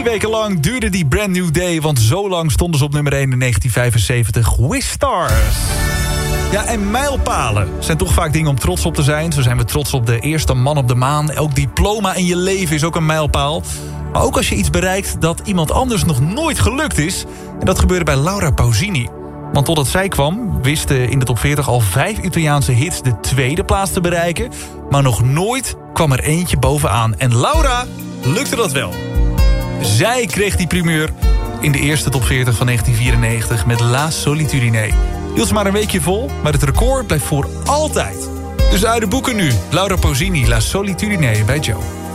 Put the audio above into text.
weken lang duurde die Brand New Day, want zo lang stonden ze op nummer 1 in 1975. With Stars. Ja, en mijlpalen zijn toch vaak dingen om trots op te zijn. Zo zijn we trots op de eerste man op de maan. Elk diploma in je leven is ook een mijlpaal. Maar ook als je iets bereikt dat iemand anders nog nooit gelukt is. En dat gebeurde bij Laura Pausini. Want totdat zij kwam, wisten in de top 40 al 5 Italiaanse hits de tweede plaats te bereiken. Maar nog nooit kwam er eentje bovenaan. En Laura lukte dat wel. Zij kreeg die primeur in de eerste top 40 van 1994 met La Solitudine. Hield ze maar een weekje vol, maar het record blijft voor altijd. Dus uit de boeken nu. Laura Pausini, La Solitudine bij Joe.